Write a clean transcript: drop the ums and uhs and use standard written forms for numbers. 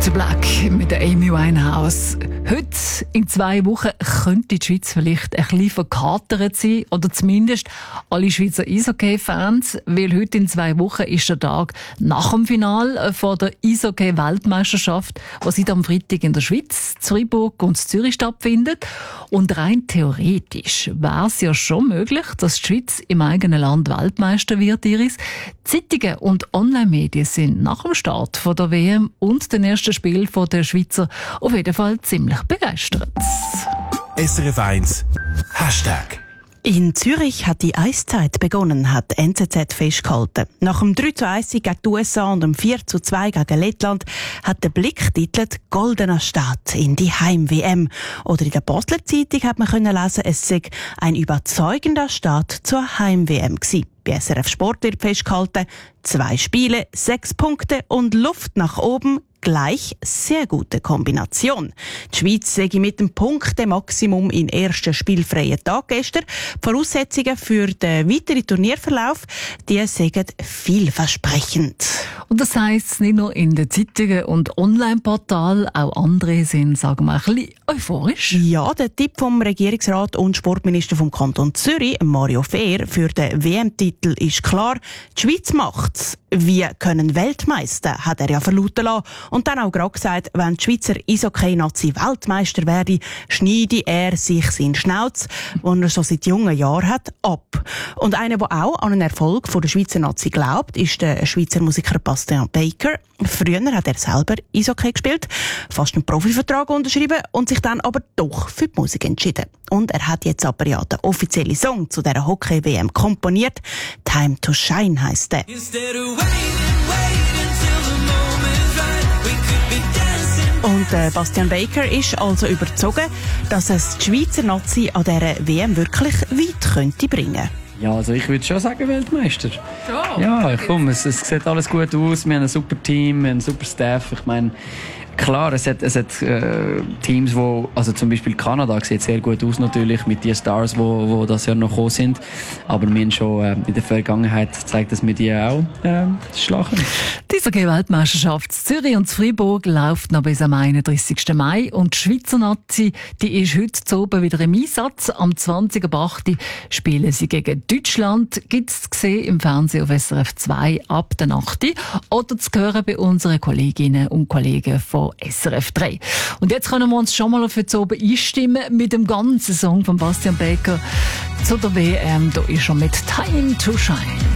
to Black mit der Amy Winehouse. Heute, in 2 Wochen, könnte die Schweiz vielleicht ein bisschen verkatert sein. Oder zumindest alle Schweizer Eishockey-Fans. Weil heute in 2 Wochen ist der Tag nach dem Finale von der Eishockey-Weltmeisterschaft, die seit am Freitag in der Schweiz, Freiburg und Zürich stattfindet. Und rein theoretisch wäre es ja schon möglich, dass die Schweiz im eigenen Land Weltmeister wird, Iris. Zeitungen und Online-Medien sind nach dem Start von der WM und den ersten Spiel von der Schweizer auf jeden Fall ziemlich begeistert. SRF 1 Hashtag. In Zürich hat die Eiszeit begonnen, hat NZZ festgehalten. Nach dem 3:1 gegen die USA und dem 4:2 gegen Lettland hat der Blick titelt «Goldener Start in die Heim-WM». Oder in der Basler Zeitung hat man können lesen, es sei ein überzeugender Start zur Heim-WM gewesen. Bei SRF Sport wird festgehalten, 2 Spiele, 6 Punkte und Luft nach oben, gleich sehr gute Kombination. Die Schweiz sei mit dem Punkte-Maximum im ersten spielfreien Tag gestern. Die Voraussetzungen für den weiteren Turnierverlauf, die seien vielversprechend. Und das heisst nicht nur in den Zeitungen und Online-Portalen, auch andere sind, sagen wir, ein bisschen euphorisch. Ja, der Tipp vom Regierungsrat und Sportminister vom Kanton Zürich, Mario Fehr, für den WM-Titel ist klar, die Schweiz macht's. Wir können Weltmeister, hat er ja verlauten lassen. Und dann auch gerade gesagt, wenn die Schweizer Eishockey-Nazi Weltmeister werde, schneide er sich seinen Schnauz, den er schon seit jungen Jahren hat, ab. Und einer, der auch an einen Erfolg von der Schweizer Nazi glaubt, ist der Schweizer Musiker Bastian Baker. Früher hat er selber Eishockey gespielt, fast einen Profivertrag unterschrieben und sich dann aber doch für die Musik entschieden. Und er hat jetzt aber ja den offiziellen Song zu dieser Hockey-WM komponiert. «Time to Shine» heisst der. Und Bastian Baker ist also überzeugt, dass es die Schweizer Nazi an dieser WM wirklich weit könnte bringen. Ja, also ich würde schon sagen Weltmeister. Ja, komm, es sieht alles gut aus, wir haben ein super Team, wir haben einen super Staff. Ich meine, klar, es hat Teams, wo, also zum Beispiel Kanada sieht sehr gut aus natürlich, mit den Stars, wo das Jahr noch gekommen sind. Aber wir haben schon in der Vergangenheit gezeigt, dass wir die auch schlagen. Die Eishockey-Weltmeisterschaft Zürich und Freiburg läuft noch bis am 31. Mai. Und die Schweizer Nazi, die ist heute zu oben wieder im Einsatz. Am 20.08. spielen sie gegen Deutschland. Gibt es zu sehen im Fernsehen auf SRF 2 ab der 8. Oder zu hören bei unseren Kolleginnen und Kollegen von SRF 3. Und jetzt können wir uns schon mal für zu oben einstimmen mit dem ganzen Song von Bastian Baker zu der WM. Da ist er mit «Time to Shine».